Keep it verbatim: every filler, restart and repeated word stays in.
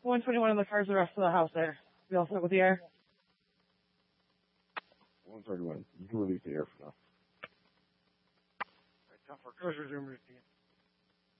one twenty-one in the cars, the rest of the house there. We all set with the air? one thirty-one. You can release the air for now. All right, tough work. Resume routine.